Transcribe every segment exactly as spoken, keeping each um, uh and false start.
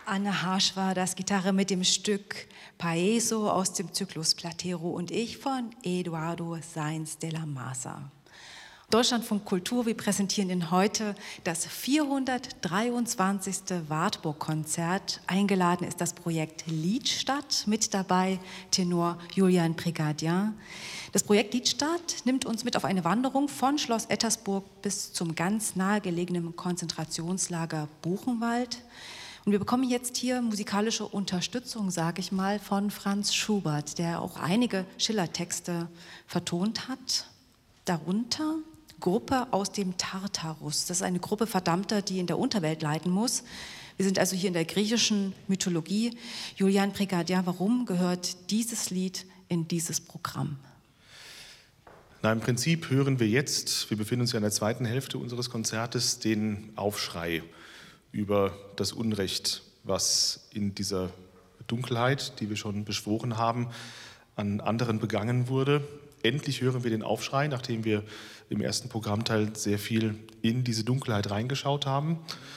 Anne Harsch war das, Gitarre mit dem Stück Paeso aus dem Zyklus Platero und ich von Eduardo Sainz de la Maza. Deutschlandfunk Kultur, wir präsentieren Ihnen heute das vierhundertdreiundzwanzigste Wartburg-Konzert. Eingeladen ist das Projekt Liedstadt, mit dabei Tenor Julian Prégardien. Das Projekt Liedstadt nimmt uns mit auf eine Wanderung von Schloss Ettersburg bis zum ganz nahegelegenen Konzentrationslager Buchenwald. Und wir bekommen jetzt hier musikalische Unterstützung, sage ich mal, von Franz Schubert, der auch einige Schiller-Texte vertont hat. Darunter Gruppe aus dem Tartarus. Das ist eine Gruppe Verdammter, die in der Unterwelt leiden muss. Wir sind also hier in der griechischen Mythologie. Julian Prégardien, warum gehört dieses Lied in dieses Programm? Na, im Prinzip hören wir jetzt, wir befinden uns ja in der zweiten Hälfte unseres Konzertes, den Aufschrei über das Unrecht, was in dieser Dunkelheit, die wir schon beschworen haben, an anderen begangen wurde. Endlich hören wir den Aufschrei, nachdem wir im ersten Programmteil sehr viel in diese Dunkelheit reingeschaut haben.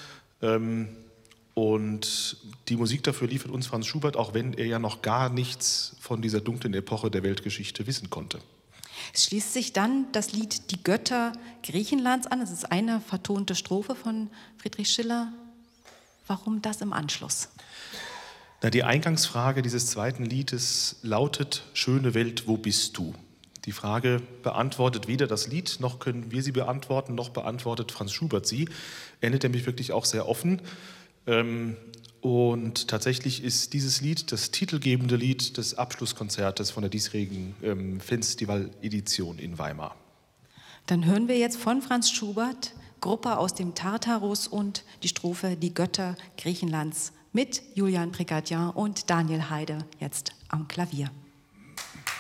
Und die Musik dafür liefert uns Franz Schubert, auch wenn er ja noch gar nichts von dieser dunklen Epoche der Weltgeschichte wissen konnte. Es schließt sich dann das Lied Die Götter Griechenlands an. Es ist eine vertonte Strophe von Friedrich Schiller. Warum das im Anschluss? Na, die Eingangsfrage dieses zweiten Liedes lautet: Schöne Welt, wo bist du? Die Frage beantwortet weder das Lied, noch können wir sie beantworten, noch beantwortet Franz Schubert sie. Endet nämlich wirklich auch sehr offen. Und tatsächlich ist dieses Lied das titelgebende Lied des Abschlusskonzertes von der diesjährigen Festival-Edition in Weimar. Dann hören wir jetzt von Franz Schubert Gruppe aus dem Tartarus und die Strophe Die Götter Griechenlands mit Julian Prégardien und Daniel Heide jetzt am Klavier.